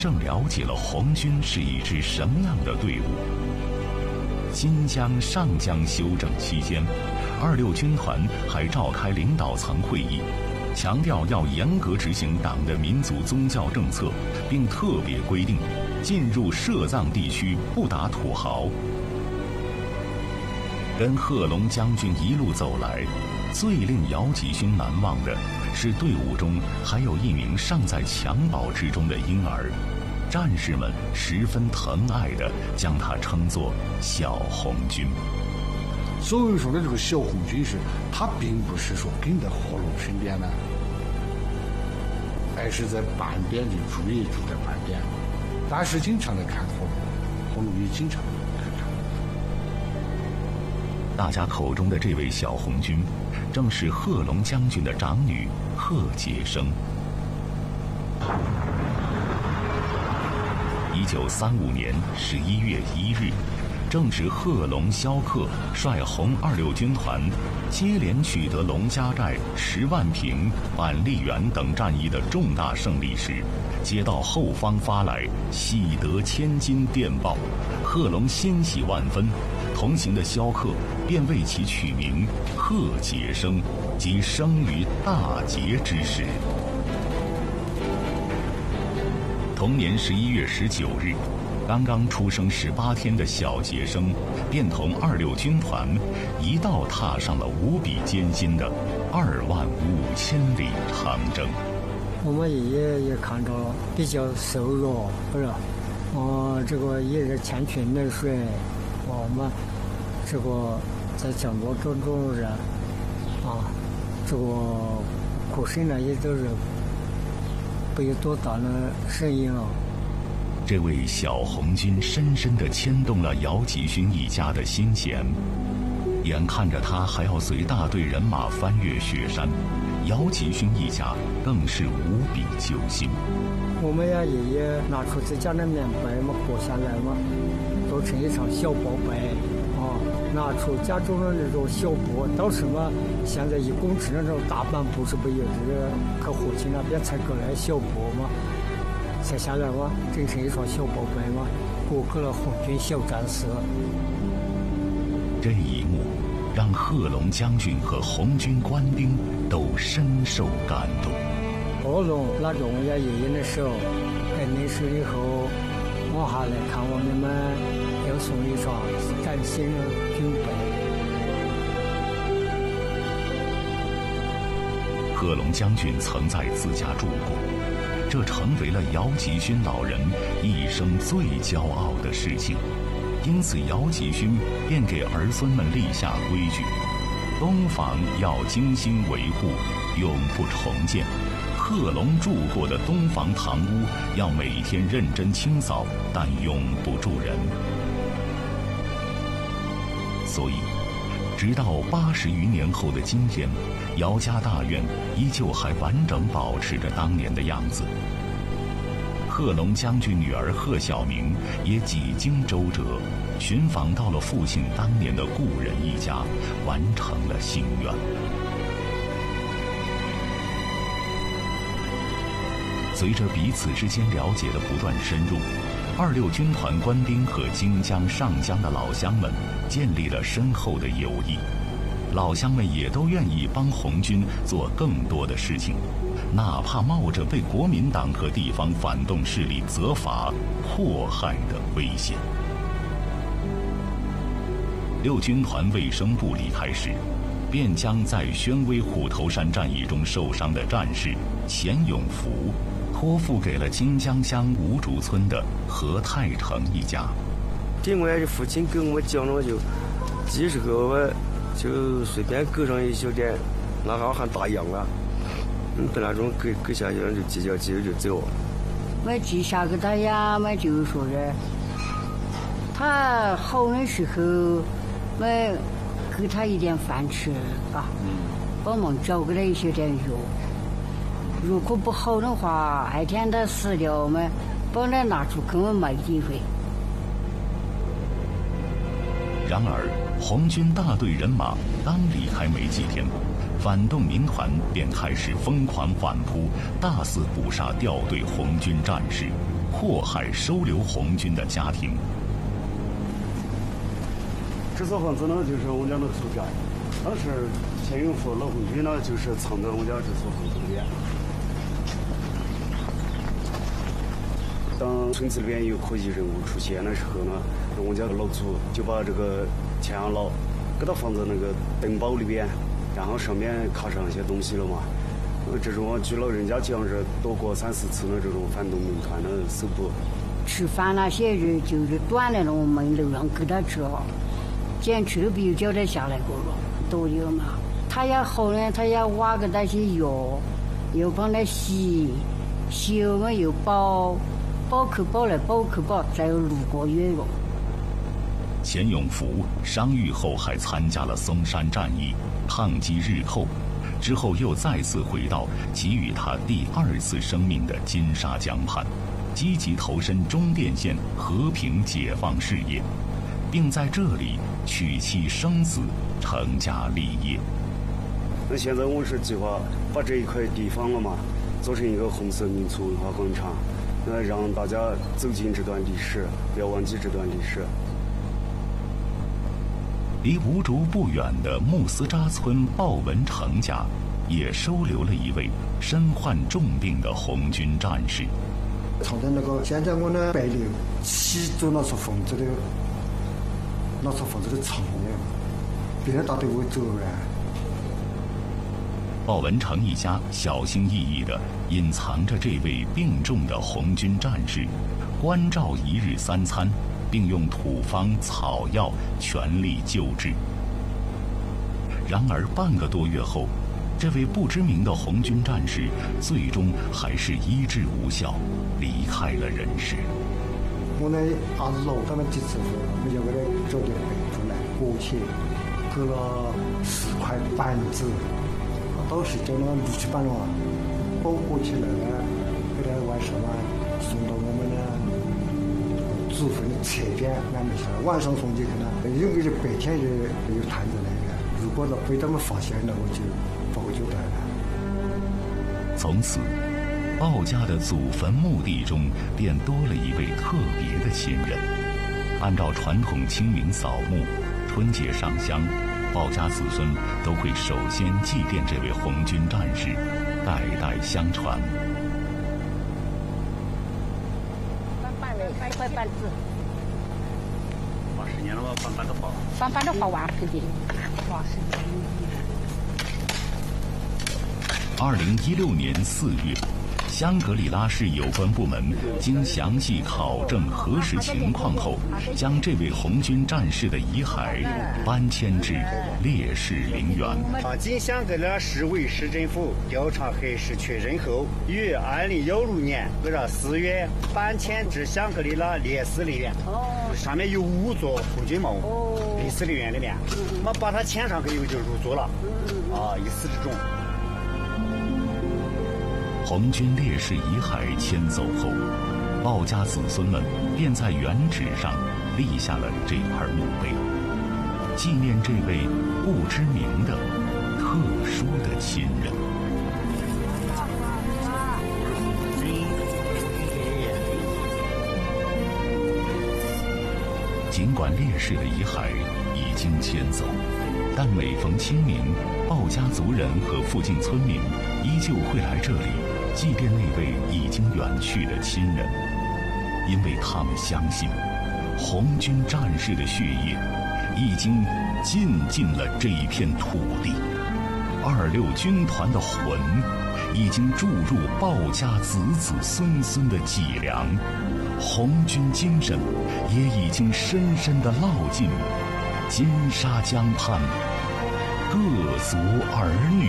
正了解了红军是一支什么样的队伍。新疆、上江休整期间，26军团还召开领导层会议，强调要严格执行党的民族宗教政策，并特别规定，进入涉藏地区不打土豪。跟贺龙将军一路走来，最令姚吉勋难忘的是队伍中还有一名尚在襁褓之中的婴儿，战士们十分疼爱地将他称作小红军。 所谓说的这个小红军是，他并不是说跟在贺龙身边呢，而是在半边的住在半边，但是经常的看贺龙，贺龙也经常看他。 大家口中的这位小红军，正是贺龙将军的长女贺洁生。1935年11月1日，正值贺龙、萧克率红26军团接连取得龙家寨、10万坪、板栗园等战役的重大胜利时，接到后方发来喜得千金电报，贺龙欣喜万分，同行的萧克便为其取名贺洁生，即生于大节之时。同年11月19日，刚刚出生18天的小洁生便同26军团一道踏上了无比艰辛的25000里长征。 我们爷爷也看到了，比较瘦弱，不是？这个也是欠缺奶水，我们这个在讲过种人这个苦身呢也都是不有多大的声音了。 这位小红军深深地牵动了姚吉勋一家的心弦，眼看着他还要随大队人马翻越雪山，姚吉勋一家更是无比揪心。 我们呀爷爷拿出自家的棉被嘛剥下来嘛，做成一场小宝贝拿出家中的那种小布，到什么现在1公尺那种大板布是不也是可火器那边才过来小布嘛，拆下来嘛，整成一双小宝贝嘛，过刻了红军小战士。 这一幕让贺龙将军和红军官兵都深受感动。 贺龙拉着我家爷爷的手，跟那时以后往下来看望你们，要送一双崭新的军备。 贺龙将军曾在自家住过，这成为了姚吉勋老人一生最骄傲的事情。因此姚吉勋便给儿孙们立下规矩：东房要精心维护，永不重建；贺龙住过的东房堂屋要每天认真清扫，但永不住人。所以直到80余年后的今天，姚家大院依旧还完整保持着当年的样子。贺龙将军女儿贺晓明也几经周折，寻访到了父亲当年的故人一家，完成了心愿。随着彼此之间了解的不断深入，26军团官兵和京江、上江的老乡们建立了深厚的友谊。老乡们也都愿意帮红军做更多的事情，哪怕冒着被国民党和地方反动势力责罚、迫害的危险。6军团卫生部离开时，便将在宣威虎头山战役中受伤的战士钱永福托付给了金江乡吴竹村的何太成一家。 这我的父亲给我们讲了就几十个，我就随便搁上一小点，那好像打烊了，不那种搁下去就计较计就走。 我记下给他呀，我就说的，他好的时候，我给他一点饭吃，帮忙找给他一些点肉。如果不好的话，那天他死了，我们帮他拿出给我买机会。 然而，红军大队人马刚离开没几天，反动民团便开始疯狂反扑，大肆捕杀掉队红军战士， 迫害收留红军的家庭。 这所房子呢，就是我们家的祖宅。当时钱永福老红军呢，就是藏在我们家这所房子里面。当村子里边有可疑人物出现的时候呢，我们家的老祖就把这个钱养老给他放在那个灯包里边，然后上面卡上一些东西了嘛。这种据老人家讲是躲过3、4次的这种反动民团的搜捕。 吃饭那些人就是断了那种门路让给他吃好，捡吃都没有交代下来过了，都有嘛。他要后来他要挖个那些药，又帮他洗我们又包口包来包口包，才有6个月了。 钱永福伤愈后还参加了松山战役，抗击日寇，之后又再次回到给予他第2次生命的金沙江畔，积极投身中甸县和平解放事业，并在这里娶妻生子，成家立业。 那现在我是计划把这一块地方了嘛，做成一个红色民族文化广场，让大家走进这段历史，不要忘记这段历史。 离吴竹不远的木斯扎村鲍文成家，也收留了一位身患重病的红军战士。 藏在那个现在我的北流起住那所房子的藏的，别人打对我走了。 鲍文成一家小心翼翼地隐藏着这位病重的红军战士，关照1日3餐，并用土方草药全力救治。然而半个多月后，这位不知名的红军战士最终还是医治无效，离开了人世。 我那儿子他们几次没有给他做点备出来，过去给了10块板子，当时就那6、7板了，包裹起来了，给他晚上送到我们的祖坟的侧边安排下来，晚上送去可能，因为白天有摊子来的，如果被他们发现了，我就不会交代了。 从此，鲍家的祖坟墓地中便多了一位特别的亲人。按照传统清明扫墓、春节上香，鲍家子孙都会首先祭奠这位红军战士，代代相传。 块板子 80年了吧，板都画， 板都画完了的，画 2016年4月，香格里拉市有关部门经详细考证核实情况后，将这位红军战士的遗骸搬迁至烈士陵园。 经香格里拉市委市政府调查核实确认后，于2016年4月搬迁至香格里拉烈士陵园。上面有5座红军墓，烈士陵园里面，我们把它迁上去以后就入住了。以此之中。 红军烈士遗骸迁走后，鲍家子孙们便在原址上立下了这块墓碑，纪念这位不知名的特殊的亲人。尽管烈士的遗骸已经迁走，但每逢清明，鲍家族人和附近村民依旧会来这里祭奠那位已经远去的亲人，因为他们相信，红军战士的血液已经浸进了这一片土地，26军团的魂已经注入鲍家子子孙孙的脊梁，红军精神也已经深深地烙进金沙江畔各族儿女